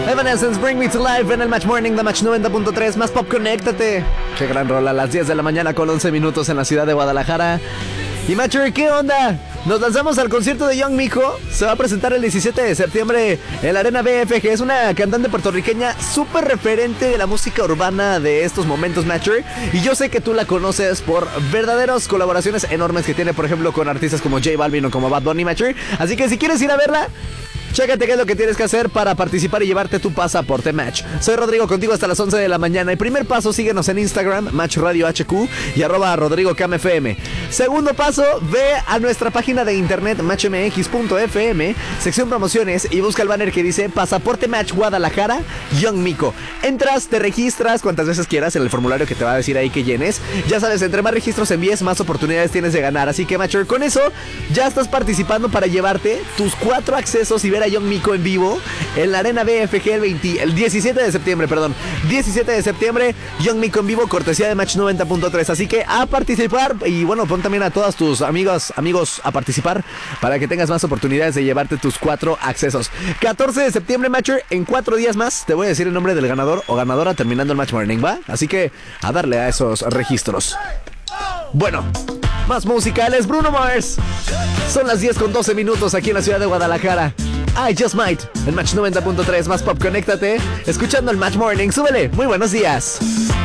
Evanescence, Bring Me to Life en el Match Morning de Match 90.3. Más pop, conéctate. Qué gran rola, a las 10 de la mañana con 11 minutos en la ciudad de Guadalajara. Y Matcher, ¿qué onda? Nos lanzamos al concierto de Young Miko. Se va a presentar el 17 de septiembre en la Arena BFG. Es una cantante puertorriqueña súper referente de la música urbana de estos momentos, Matcher. Y yo sé que tú la conoces por verdaderas colaboraciones enormes que tiene, por ejemplo, con artistas como J Balvin o como Bad Bunny, Matcher. Así que si quieres ir a verla, chécate qué es lo que tienes que hacer para participar y llevarte tu pasaporte Match. Soy Rodrigo, contigo hasta las 11 de la mañana. El primer paso, síguenos en Instagram, Match Radio HQ y @RodrigoCamFM. Segundo paso, ve a nuestra página de internet matchmx.fm, sección promociones, y busca el banner que dice Pasaporte Match Guadalajara, Young Miko. Entras, te registras cuantas veces quieras en el formulario que te va a decir ahí que llenes. Ya sabes, entre más registros envíes, más oportunidades tienes de ganar. Así que, Matcher, con eso ya estás participando para llevarte tus 4 accesos y ver a Young Miko en vivo en la Arena BFG el 17 de septiembre, 17 de septiembre, Young Miko en vivo, cortesía de Match 90.3. Así que a participar, y bueno, pon también a todos tus amigos a participar para que tengas más oportunidades de llevarte tus 4 accesos. 14 de septiembre, Matcher, en 4 días más te voy a decir el nombre del ganador o ganadora terminando el Match Morning, ¿va? Así que a darle a esos registros. Bueno, más musicales, Bruno Mars. Son las 10 con 12 minutos aquí en la ciudad de Guadalajara. I Just Might, el Match 90.3, más pop, conéctate, escuchando el Match Morning. Súbele, muy buenos días.